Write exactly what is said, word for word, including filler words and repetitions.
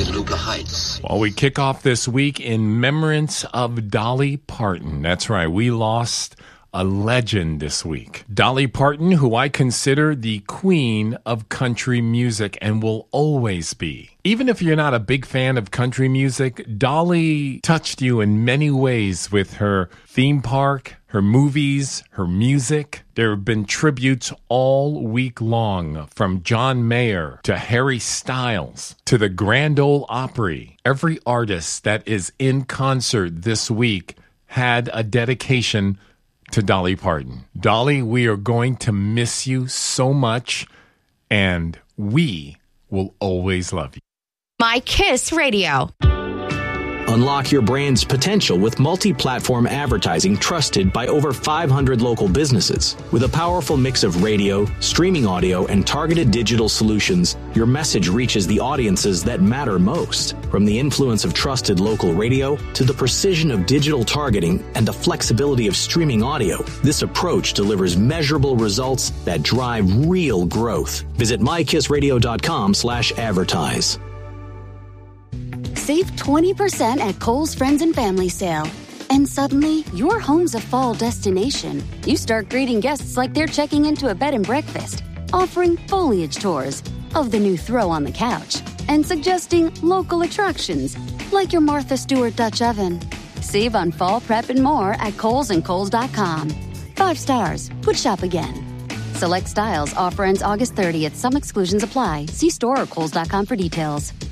DeLuca Heights. Well, we kick off this week in remembrance of Dolly Parton. That's right, we lost a legend this week. Dolly Parton, who I consider the queen of country music and will always be. Even if you're not a big fan of country music, Dolly touched you in many ways with her theme park, her movies, her music. There have been tributes all week long, from John Mayer to Harry Styles to the Grand Ole Opry. Every artist that is in concert this week had a dedication to Dolly Parton. Dolly, we are going to miss you so much, and we will always love you. My Kiss Radio. Unlock your brand's potential with multi-platform advertising trusted by over five hundred local businesses. With a powerful mix of radio, streaming audio, and targeted digital solutions, your message reaches the audiences that matter most. From the influence of trusted local radio to the precision of digital targeting and the flexibility of streaming audio, this approach delivers measurable results that drive real growth. Visit my kiss radio dot com slash advertise. Save twenty percent at Kohl's Friends and Family Sale. And suddenly, your home's a fall destination. You start greeting guests like they're checking into a bed and breakfast, offering foliage tours of the new throw on the couch, and suggesting local attractions like your Martha Stewart Dutch oven. Save on fall prep and more at Kohl's and Kohl's dot com. Five stars. Would shop again. Select styles. Offer ends August thirtieth. Some exclusions apply. See store or Kohl's dot com for details.